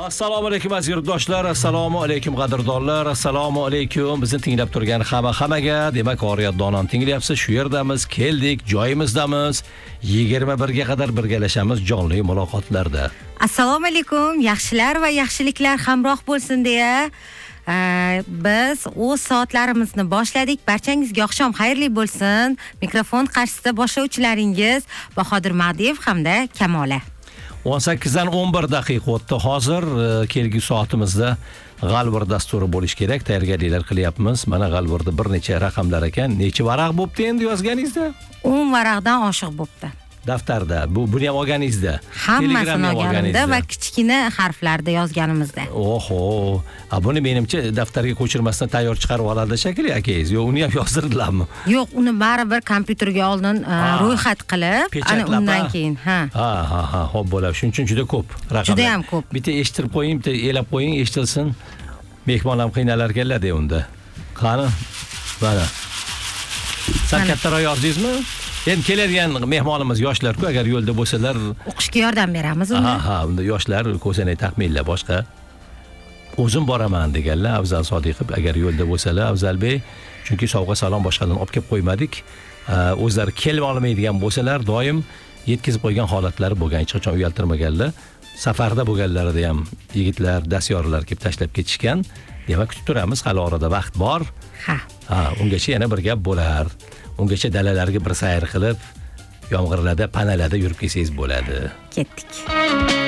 Assalomu alaykum aziz yurtdoshlar, assalomu alaykum qadrdonlar, assalomu alaykum. Bizni tinglab turgan hammaga, demak, Oriyat Donon tinglayapsiz. Shu yerdamiz, keldik, joyimizdamiz. 21 ga qadar birgalashamiz jonli muloqotlarda. Assalomu alaykum, yaxshilar va yaxshiliklar hamroh bo'lsin deya biz o'z soatlarimizni boshladik. Barchangizga oqshom xayrli bo'lsin. Mikrofon qarshisida boshlovchilaringiz Bahodir Madiyev hamda Kamola. 18 dan 11 daqiqa o'tdi. Hozir kelgi soatimizda G'alvir dasturi bo'lish kerak. Tayyorgarliklar qilyapmiz. Mana G'alvirda bir necha raqamlar ekan. Necha varaq bo'pti endi yozganingizda? 10 varaqdan oshiq bo'pti. Daftarda. Buni ham olganingizda. Hammasini olganimda va kichkina harflarda yozganimizda. Oho. Buni menimcha daftarga ko'chirmasdan tayyor chiqarib oladi shekilli akangiz. Yo'q, uni ham yozdirdilarmi? Yo'q, uni baribir kompyuterga oldin ro'yxat qilib, ana undan keyin, ha, xo'p bo'ladi. Shuning uchun juda ko'p raqamlar. Juda ham ko'p. Bitta eshittirib qo'ying, bitta elab qo'ying, eshitilsin. Mehmon ham qiynalar ekanlar-da unda. Qani? Mana. Sen kattaroq yozdingizmi? Endi keladigan mehmonimiz yoshlar-ku, agar yo'lda bo'lsalar, o'qishga yordam beramiz unda. Unda yoshlar ko'zoynak taqmaylar boshqa. O'zim boraman deganlar Afzal Sodiqov, agar yo'lda bo'lsalar, Afzalbey, chunki sovg'a salom boshqadan olib kelib qo'ymadik. O'zlari kelib olmaydigan bo'lsalar, doim yetkazib qo'ygan holatlari bo'lgan, hech qachon uyaltirmaganlar. Safarda bo'lganlarida ham yigitlar, dastyorlar kelib tashlab ketishgan. Demak, kutib turamiz, hali orada vaqt bor. Ungacha yana bir gap bo'lar. Ungacha dalalarga bir sayr qilib, yomg'irlarda, panalada yurib kelsangiz bo'ladi. Ketdik.